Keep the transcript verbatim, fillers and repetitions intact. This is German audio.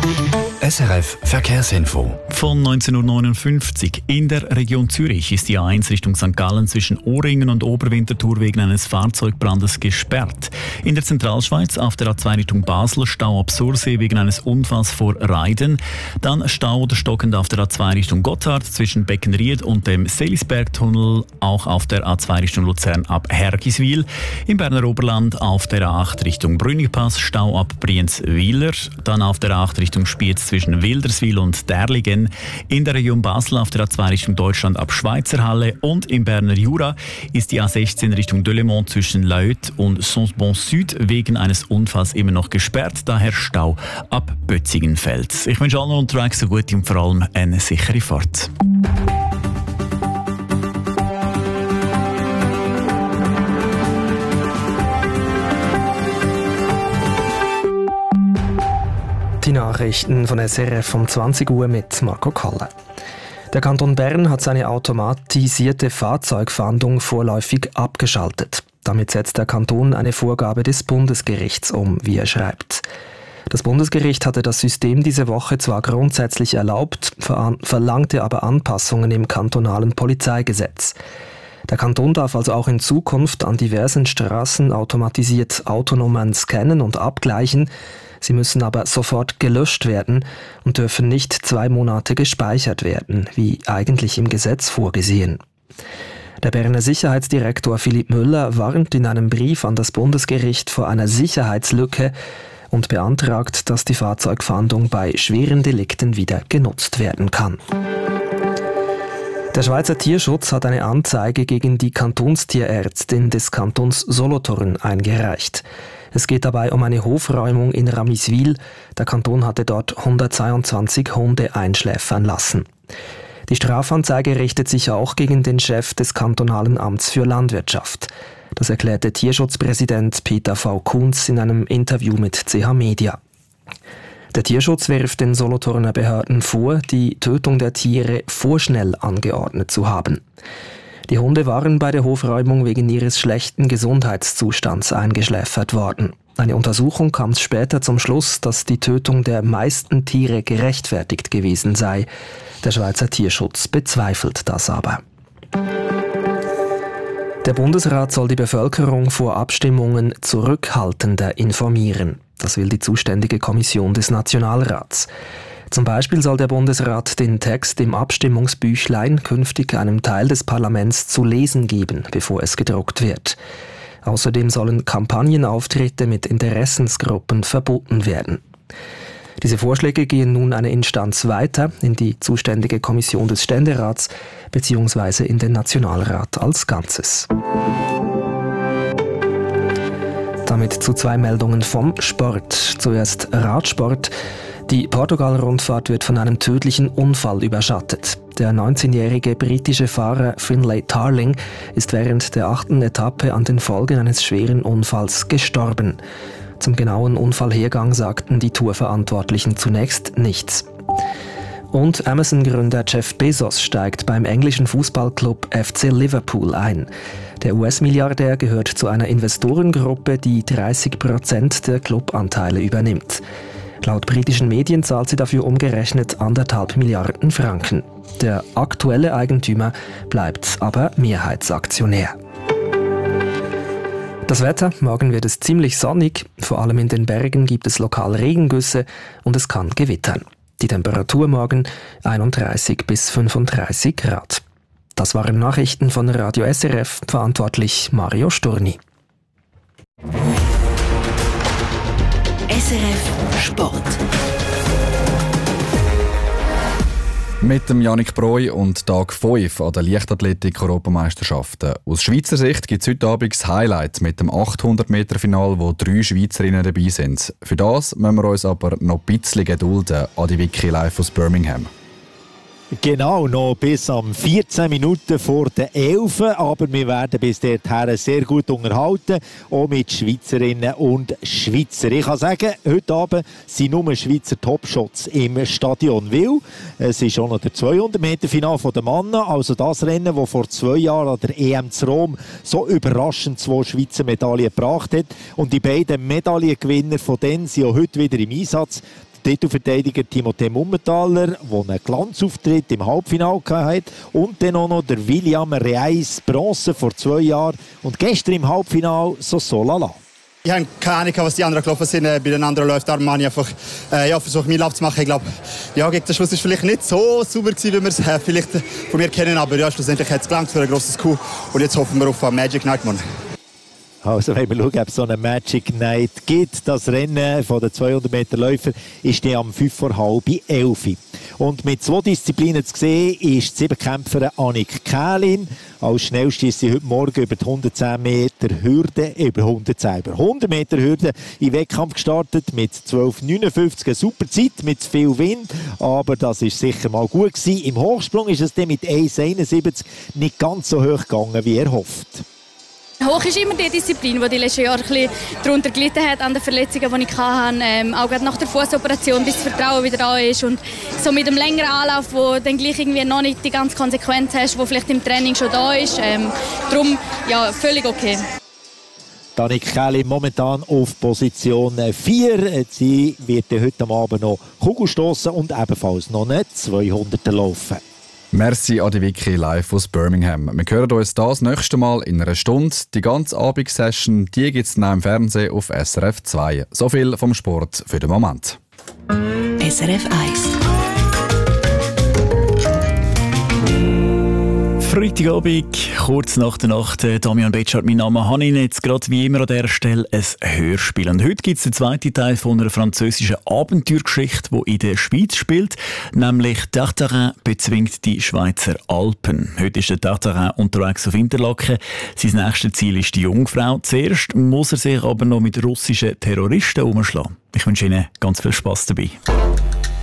S R F Verkehrsinfo. Von neunzehn Uhr neunundfünfzig. In der Region Zürich ist die A eins Richtung Sankt Gallen zwischen Ohringen und Oberwinterthur wegen eines Fahrzeugbrandes gesperrt. In der Zentralschweiz auf der A zwei Richtung Basel Stau ab Sursee wegen eines Unfalls vor Reiden. Dann Stau oder stockend auf der A zwei Richtung Gotthard zwischen Beckenried und dem Selisbergtunnel. Auch auf der A zwei Richtung Luzern ab Hergiswil. Im Berner Oberland auf der A acht Richtung Brünnigpass Stau ab Brienz-Wieler. Dann auf der A acht Richtung Spiez zwischen Wilderswil und Derligen. In der Region Basel auf der A zwei Richtung Deutschland ab Schweizerhalle und im Berner Jura ist die A sechzehn Richtung Delemont zwischen Laüt und Saint-Bon-Süd wegen eines Unfalls immer noch gesperrt, daher Stau ab Bötzigenfeld. Ich wünsche allen unterwegs so gute und vor allem eine sichere Fahrt. Die Nachrichten von S R F um zwanzig Uhr mit Marco Kalle. Der Kanton Bern hat seine automatisierte Fahrzeugfahndung vorläufig abgeschaltet. Damit setzt der Kanton eine Vorgabe des Bundesgerichts um, wie er schreibt. Das Bundesgericht hatte das System diese Woche zwar grundsätzlich erlaubt, ver- verlangte aber Anpassungen im kantonalen Polizeigesetz. Der Kanton darf also auch in Zukunft an diversen Straßen automatisiert Autonummern scannen und abgleichen. Sie müssen aber sofort gelöscht werden und dürfen nicht zwei Monate gespeichert werden, wie eigentlich im Gesetz vorgesehen. Der Berner Sicherheitsdirektor Philipp Müller warnt in einem Brief an das Bundesgericht vor einer Sicherheitslücke und beantragt, dass die Fahrzeugfahndung bei schweren Delikten wieder genutzt werden kann. Der Schweizer Tierschutz hat eine Anzeige gegen die Kantonstierärztin des Kantons Solothurn eingereicht. Es geht dabei um eine Hofräumung in Ramiswil. Der Kanton hatte dort hundertzweiundzwanzig Hunde einschläfern lassen. Die Strafanzeige richtet sich auch gegen den Chef des kantonalen Amts für Landwirtschaft. Das erklärte Tierschutzpräsident Peter V. Kunz in einem Interview mit C H Media. Der Tierschutz wirft den Solothurner Behörden vor, die Tötung der Tiere vorschnell angeordnet zu haben. Die Hunde waren bei der Hofräumung wegen ihres schlechten Gesundheitszustands eingeschläfert worden. Eine Untersuchung kam später zum Schluss, dass die Tötung der meisten Tiere gerechtfertigt gewesen sei. Der Schweizer Tierschutz bezweifelt das aber. Der Bundesrat soll die Bevölkerung vor Abstimmungen zurückhaltender informieren. Das will die zuständige Kommission des Nationalrats. Zum Beispiel soll der Bundesrat den Text im Abstimmungsbüchlein künftig einem Teil des Parlaments zu lesen geben, bevor es gedruckt wird. Außerdem sollen Kampagnenauftritte mit Interessensgruppen verboten werden. Diese Vorschläge gehen nun eine Instanz weiter in die zuständige Kommission des Ständerats bzw. in den Nationalrat als Ganzes. Damit zu zwei Meldungen vom Sport. Zuerst Radsport. Die Portugal-Rundfahrt wird von einem tödlichen Unfall überschattet. Der neunzehnjährige britische Fahrer Finlay Tarling ist während der achten Etappe an den Folgen eines schweren Unfalls gestorben. Zum genauen Unfallhergang sagten die Tourverantwortlichen zunächst nichts. Und Amazon-Gründer Jeff Bezos steigt beim englischen Fußballclub F C Liverpool ein. Der U S-Milliardär gehört zu einer Investorengruppe, die dreißig Prozent der Clubanteile übernimmt. Laut britischen Medien zahlt sie dafür umgerechnet anderthalb Milliarden Franken. Der aktuelle Eigentümer bleibt aber Mehrheitsaktionär. Das Wetter, morgen wird es ziemlich sonnig, vor allem in den Bergen gibt es lokal Regengüsse und es kann gewittern. Die Temperatur morgen einunddreißig bis fünfunddreißig Grad. Das waren Nachrichten von Radio S R F, verantwortlich Mario Sturni. S R F Sport. Mit dem Yannick Breu und Tag fünf an der Leichtathletik-Europameisterschaften. Aus Schweizer Sicht gibt es heute Abend das Highlight mit dem achthundert-Meter-Final, wo drei Schweizerinnen dabei sind. Für das müssen wir uns aber noch ein bisschen gedulden. Adi Vicky live aus Birmingham. Genau, noch bis am vierzehn Minuten vor der elf. Aber wir werden bis dorthin sehr gut unterhalten, auch mit Schweizerinnen und Schweizer. Ich kann sagen, heute Abend sind nur Schweizer Topshots im Stadion, weil es ist auch noch der zweihundert-Meter-Final der Männer, also das Rennen, das vor zwei Jahren an der E M zu Rom so überraschend zwei Schweizer Medaillen gebracht hat. Und die beiden Medaillengewinner von denen sind auch heute wieder im Einsatz. Titelverteidiger Timothée Mummentaler, der einen Glanzauftritt im Halbfinale hatte. Und dann auch noch der William Reis, Bronze vor zwei Jahren. Und gestern im Halbfinale so so lala. Ich habe keine Ahnung, was die anderen gelaufen sind. Bei den anderen läuft Armani einfach äh, ja, versucht, meinen Lauf zu machen. Ich glaube, ja, gegen den Schluss war es vielleicht nicht so sauber gewesen, wie wir es äh, vielleicht von mir kennen. Aber ja, schlussendlich hat es gelangt für ein grosses Coup. Und jetzt hoffen wir auf einen Magic Night morgen. Also wenn wir schauen, ob es so eine Magic Night gibt. Das Rennen von den zweihundert Meter Läufer ist dann am fünf vor halb elf. Und mit zwei Disziplinen zu sehen ist die Siebenkämpferin Annik Kählin. Als schnellste ist sie heute Morgen über die hundertzehn Meter Hürde, über hundertzehn, über hundert Meter Hürde in Wettkampf gestartet mit zwölf neunundfünfzig. Eine super Zeit mit zu viel Wind, aber das ist sicher mal gut gewesen. Im Hochsprung ist es dann mit eins einundsiebzig nicht ganz so hoch gegangen, wie er hofft. Hoch ist immer die Disziplin, die die letzten Jahre ein bisschen darunter gelitten hat an den Verletzungen, die ich hatte. Ähm, auch gerade nach der Fußoperation, bis das Vertrauen wieder da ist. Und so mit einem längeren Anlauf, wo dann gleich irgendwie noch nicht die ganze Konsequenz hast, die vielleicht im Training schon da ist. Ähm, darum, ja, völlig okay. Annik Kählin momentan auf Position vier. Sie wird heute Abend noch Kugel stossen und ebenfalls noch eine zweihunderter laufen. Merci an die Vicky live aus Birmingham. Wir hören uns das nächste Mal in einer Stunde. Die ganze Abendsession gibt es dann im Fernsehen auf S R F zwei. So viel vom Sport für den Moment. S R F eins. Freitagabend, kurz nach der Nacht. Damian Betschart, mein Name. Habe ich jetzt gerade wie immer an dieser Stelle ein Hörspiel. Und heute gibt es den zweiten Teil von einer französischen Abenteuergeschichte, die in der Schweiz spielt. Nämlich Tartarin bezwingt die Schweizer Alpen. Heute ist der Tartarin unterwegs auf Interlaken. Sein nächstes Ziel ist die Jungfrau. Zuerst muss er sich aber noch mit russischen Terroristen umschlagen. Ich wünsche Ihnen ganz viel Spass dabei.